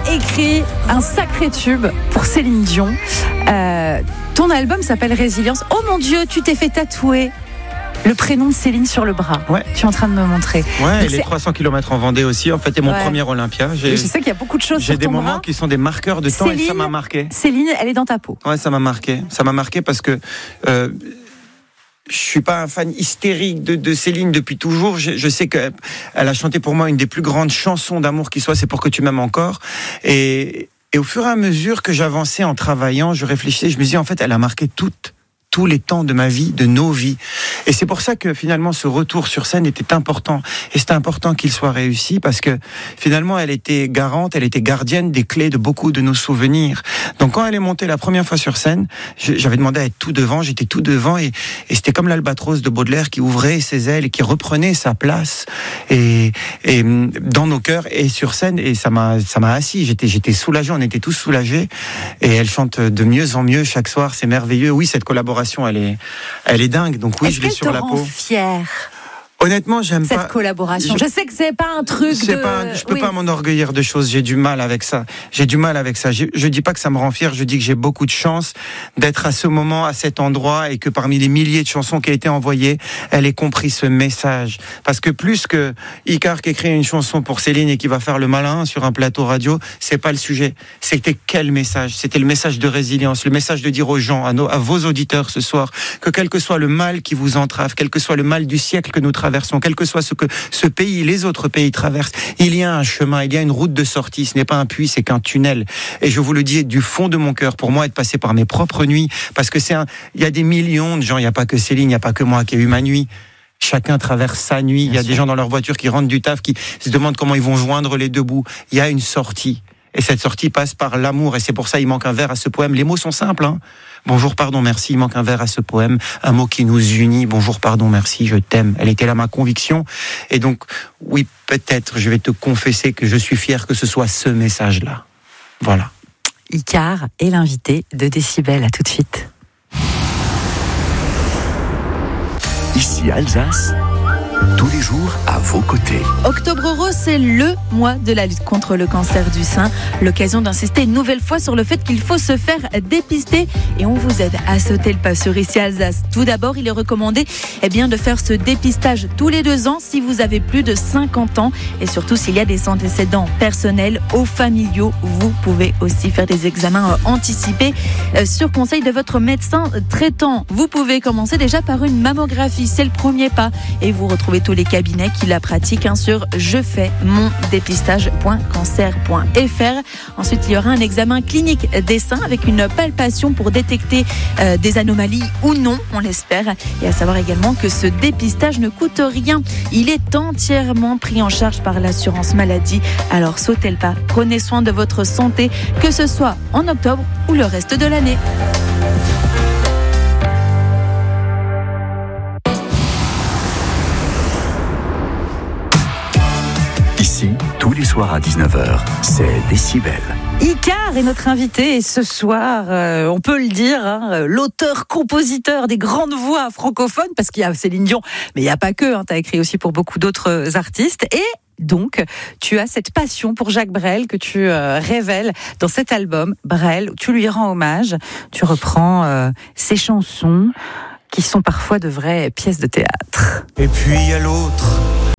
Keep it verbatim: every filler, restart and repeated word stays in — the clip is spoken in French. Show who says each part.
Speaker 1: écrit un sacré tube pour Céline Dion. Euh, ton album s'appelle Résilience. Oh mon Dieu, tu t'es fait tatouer le prénom de Céline sur le bras.
Speaker 2: Ouais.
Speaker 1: Tu es en train de me montrer.
Speaker 2: Ouais,
Speaker 1: Donc
Speaker 2: et les
Speaker 1: c'est...
Speaker 2: trois cents kilomètres en Vendée aussi. En fait, c'est mon
Speaker 1: Ouais.
Speaker 2: premier Olympia. J'ai,
Speaker 1: Je sais qu'il y a beaucoup de choses
Speaker 2: j'ai
Speaker 1: sur
Speaker 2: des
Speaker 1: ton
Speaker 2: moments
Speaker 1: bras.
Speaker 2: qui sont des marqueurs de temps
Speaker 1: Céline,
Speaker 2: et ça m'a marqué.
Speaker 1: Céline, elle est dans ta peau.
Speaker 2: Ouais, ça m'a marqué. Ça m'a marqué parce que euh, je suis pas un fan hystérique de, de Céline depuis toujours. Je, je sais qu'elle a chanté pour moi une des plus grandes chansons d'amour qui soit, c'est Pour que tu m'aimes encore. Et, et au fur et à mesure que j'avançais en travaillant, je réfléchissais, je me disais en fait, elle a marqué toute tous les temps de ma vie, de nos vies. Et c'est pour ça que finalement ce retour sur scène était important. Et c'était important qu'il soit réussi parce que finalement elle était garante, elle était gardienne des clés de beaucoup de nos souvenirs. Donc quand elle est montée la première fois sur scène, j'avais demandé à être tout devant, j'étais tout devant et, et c'était comme l'albatros de Baudelaire qui ouvrait ses ailes et qui reprenait sa place et, et dans nos cœurs et sur scène. Et ça m'a, ça m'a assis, j'étais, j'étais soulagé, on était tous soulagés. Et elle chante de mieux en mieux chaque soir, c'est merveilleux. Oui, cette collaboration elle est, elle est dingue. Donc oui,
Speaker 1: Est-ce
Speaker 2: je l'ai
Speaker 1: qu'elle
Speaker 2: sur
Speaker 1: te
Speaker 2: la
Speaker 1: rend
Speaker 2: peau.
Speaker 1: fière,
Speaker 2: Honnêtement, j'aime
Speaker 1: cette
Speaker 2: pas
Speaker 1: collaboration?
Speaker 2: Je,
Speaker 1: je sais que c'est pas un truc
Speaker 2: c'est
Speaker 1: de...
Speaker 2: pas un, je peux
Speaker 1: oui.
Speaker 2: pas m'enorgueillir de choses. J'ai du mal avec ça. J'ai du mal avec ça. Je, je dis pas que ça me rend fier. Je dis que j'ai beaucoup de chance d'être à ce moment, à cet endroit, et que parmi les milliers de chansons qui ont été envoyées, elle ait compris ce message. Parce que plus que Icare qui écrit une chanson pour Céline et qui va faire le malin sur un plateau radio, c'est pas le sujet. C'était quel message? C'était le message de résilience, le message de dire aux gens, à, nos, à vos auditeurs ce soir, que quel que soit le mal qui vous entrave, quel que soit le mal du siècle que nous traversons, quel que soit ce que ce pays, les autres pays traversent, il y a un chemin, il y a une route de sortie. Ce n'est pas un puits, c'est qu'un tunnel. Et je vous le dis du fond de mon cœur, pour moi, être passé par mes propres nuits, parce que c'est un, il y a des millions de gens, il n'y a pas que Céline, il n'y a pas que moi qui ai eu ma nuit. Chacun traverse sa nuit. Il y a des gens dans leur voiture qui rentrent du taf, qui se demandent comment ils vont joindre les deux bouts. Il y a une sortie. Et cette sortie passe par l'amour. Et c'est pour ça qu'il manque un vers à ce poème. Les mots sont simples, hein. Bonjour, pardon, merci. Il manque un vers à ce poème. Un mot qui nous unit. Bonjour, pardon, merci, je t'aime. Elle était là ma conviction. Et donc, oui, peut-être, je vais te confesser que je suis fier que ce soit ce message-là. Voilà.
Speaker 1: Icare est l'invité de Décibel. À tout de suite.
Speaker 3: Ici Alsace, tous les jours à vos côtés.
Speaker 1: Octobre Rose, c'est le mois de la lutte contre le cancer du sein. L'occasion d'insister une nouvelle fois sur le fait qu'il faut se faire dépister. Et on vous aide à sauter le pas sur Ici Alsace. Tout d'abord, il est recommandé eh bien, de faire ce dépistage tous les deux ans si vous avez plus de cinquante ans. Et surtout, s'il y a des antécédents personnels ou familiaux, vous pouvez aussi faire des examens anticipés sur conseil de votre médecin traitant. Vous pouvez commencer déjà par une mammographie. C'est le premier pas. Et vous retrouvez tous les cabinets qui la pratiquent hein, sur je fais mon dépistage point cancer point f r. Ensuite, il y aura un examen clinique des seins avec une palpation pour détecter euh, des anomalies ou non, on l'espère. Et à savoir également que ce dépistage ne coûte rien. Il est entièrement pris en charge par l'assurance maladie. Alors sautez le pas, prenez soin de votre santé, que ce soit en octobre ou le reste de l'année.
Speaker 3: Ici, tous les soirs à dix-neuf heures, c'est Décibel.
Speaker 1: Icare est notre invité et ce soir, euh, on peut le dire, hein, l'auteur-compositeur des grandes voix francophones, parce qu'il y a Céline Dion, mais il n'y a pas que, hein, tu as écrit aussi pour beaucoup d'autres artistes. Et donc, tu as cette passion pour Jacques Brel que tu euh, révèles dans cet album, Brel, où tu lui rends hommage, tu reprends euh, ses chansons qui sont parfois de vraies pièces de théâtre.
Speaker 2: Et puis il y a l'autre,